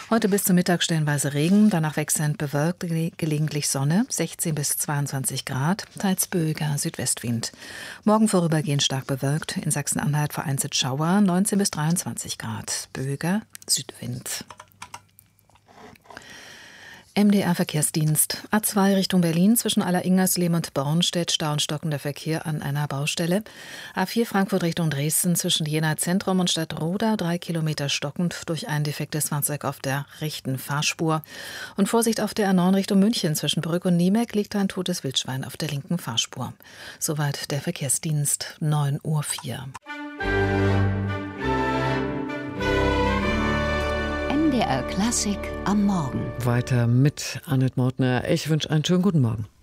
Heute bis zum Mittag stellenweise Regen, danach wechselnd bewölkt, gelegentlich Sonne, 16 bis 22 Grad, teils böiger Südwestwind. Morgen vorübergehend stark bewölkt, in Sachsen-Anhalt vereinzelt Schauer, 19 bis 23 Grad, böiger Südwind. MDR-Verkehrsdienst. A2 Richtung Berlin zwischen Allersingersleben und Bornstedt Stau und stockender Verkehr an einer Baustelle. A4 Frankfurt Richtung Dresden zwischen Jena Zentrum und Stadtroda 3 Kilometer stockend durch ein defektes Fahrzeug auf der rechten Fahrspur. Und Vorsicht auf der A9 Richtung München zwischen Brück und Niemeck liegt ein totes Wildschwein auf der linken Fahrspur. Soweit der Verkehrsdienst, 9:04 Uhr. MDR Klassik am Morgen. Weiter mit Annette Mautner. Ich wünsche einen schönen guten Morgen.